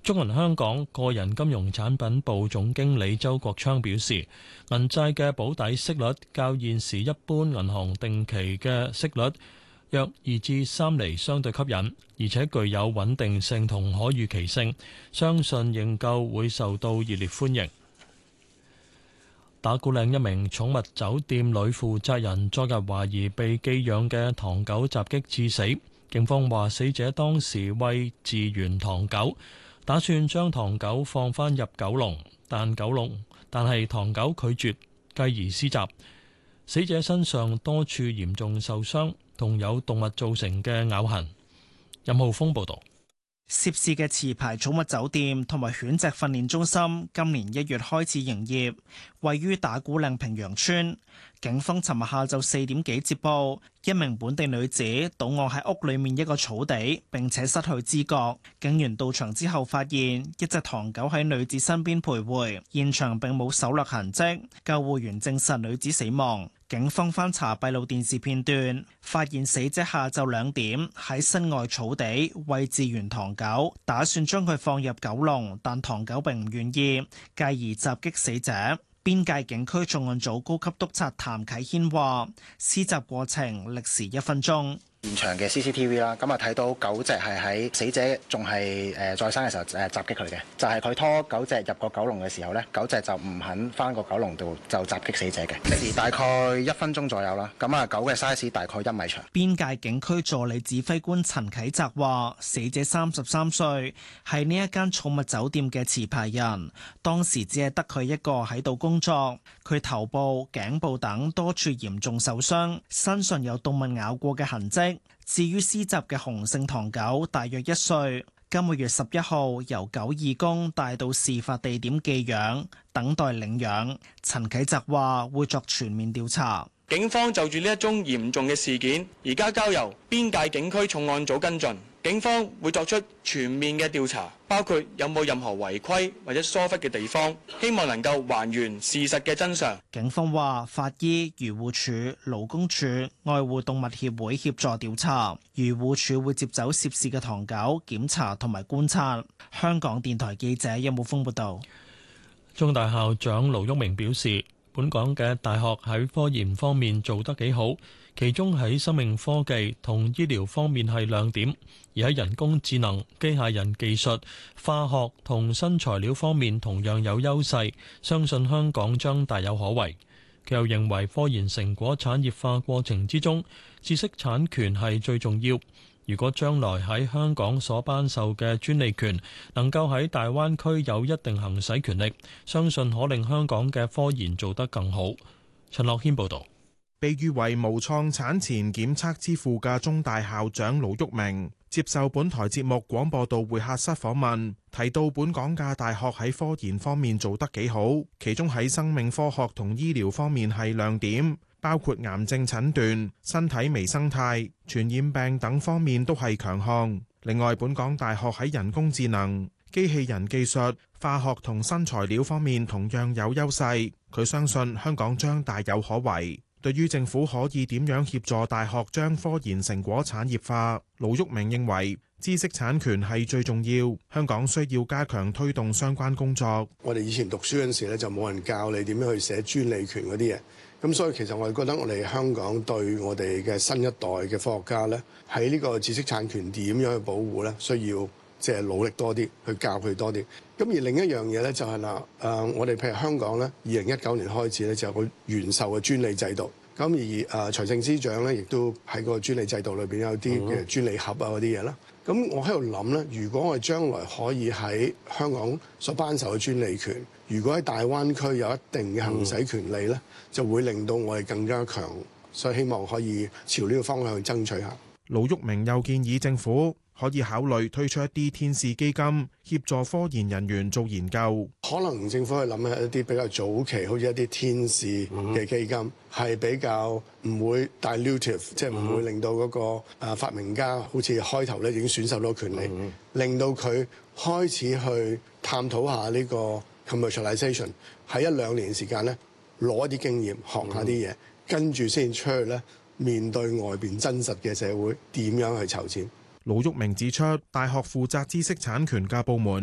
中銀香港個人金融產品部總經理周國昌表示，銀債嘅保底息率較現時一般銀行定期嘅息率約2至3厘相對吸引，而且具有穩定性同可預期性，相信認購會受到熱烈歡迎。打鼓嶺一名寵物酒店女負責人昨日懷疑被寄養嘅唐狗襲擊致死，警方話死者當時餵飼完唐狗，打算將唐狗放返入狗籠，但係唐狗拒絕，繼而施襲。死者身上多處嚴重受傷，同有動物造成嘅咬痕。任浩峰報導。 涉事嘅持牌寵物酒店同埋犬隻訓練中心今年1月開始營業，位於打鼓嶺平陽村。警方尋日下晝4點幾接報，一名本地女子倒卧喺屋裏面一個草地，並且失去知覺。警員到場之後發現一隻唐狗喺女子身邊徘徊，現場並冇搜掠痕跡。救護員證實女子死亡。警方翻查閉路電視片段，發現死者下晝2點喺室外草地餵飼完唐狗，打算將佢放入狗籠，但唐狗並唔願意，繼而襲擊死者。邊界警區重案組高級督察譚啟軒話，施襲過程歷時1分鐘。 現場嘅 CCTV 啦，咁啊睇到狗隻係喺死者仲係在生嘅時候襲擊佢嘅，就係佢拖狗隻入個狗籠嘅時候呢，狗隻就唔肯翻個狗籠度就襲擊死者嘅，歷時大概1分鐘左右啦。咁啊狗嘅 size 大概1米長。 邊界警區助理指揮官陳啟澤話，死者33歲，係呢一間寵物酒店嘅持牌人，當時只係得佢一個喺度工作。佢頭部、頸部等多處嚴重受傷，身上有動物咬過嘅痕跡。至於施襲嘅雄性唐狗大約1歲，今個月11號由狗義工帶到事發地點寄養，等待領養。陳啟澤話會作全面調查。 警方就住呢一宗嚴重嘅事件，而家交由邊界警區重案組跟進。警方會作出全面嘅調查，包括有冇任何違規或者疏忽嘅地方，希望能夠還原事實嘅真相。 警方話，法醫、漁護署、勞工處、愛護動物協會協助調查，漁護署會接走涉事嘅唐狗檢查同埋觀察。香港電台記者任武峯報道。 中大校長盧煜明表示，本港嘅大學喺科研方面做得幾好，其中喺生命科技同醫療方面係亮點，而喺人工智能、機械人技術、化學同新材料方面同樣有優勢，相信香港將大有可為。佢又認為科研成果產業化過程之中，知識產權係最重要。如果將來喺香港所頒授嘅專利權能夠喺大灣區有一定行使權力，相信可令香港嘅科研做得更好。陳樂軒報導。 被譽為無創產前檢測之父嘅中大校長盧煜明接受本台節目廣播道會客室訪問，提到本港嘅大學喺科研方面做得幾好，其中喺生命科學同醫療方面係亮點，包括癌症診斷、身體微生態、傳染病等方面都係強項。另外，本港大學喺人工智能、機器人技術、化學同新材料方面同樣有優勢。佢相信香港將大有可為。對於政府可以點樣協助大學將科研成果產業化，盧煜明認為知識產權係最重要，香港需要加強推動相關工作。 我哋以前讀書嗰陣時咧，就冇人教你點樣去寫專利權嗰啲嘢，咁所以其實我哋覺得我哋香港對我哋嘅新一代嘅科學家咧，喺呢個知識產權點樣去保護咧，需要即係努力多啲，去教佢多啲。咁而另一樣嘢咧就係啦，我哋譬如香港咧，2019年開始咧就有個完售嘅專利制度。咁而財政司長咧，亦都喺個專利制度裏邊有啲嘅專利盒啊嗰啲嘢啦。咁我喺度諗咧，如果我哋將來可以喺香港所頒授嘅專利權，如果喺大灣區有一定嘅行使權利咧，就會令到我哋更加強。所以希望可以朝呢個方向去爭取下。 盧煜明又建議政府可以考慮推出一啲天使基金，協助科研人員做研究。 可能政府去諗下一啲比較早期，好似一啲天使嘅基金，係比較唔會 dilutive，即係唔會令到嗰個發明家好似開頭咧已經選手到權利，令到佢開始去探討下呢個 commercialization， 喺1-2年時間咧攞一啲經驗，學下啲嘢，跟住先出去咧面對外邊真實嘅社會，點樣去籌錢。 盧煜明指出，大學負責知識產權嘅部門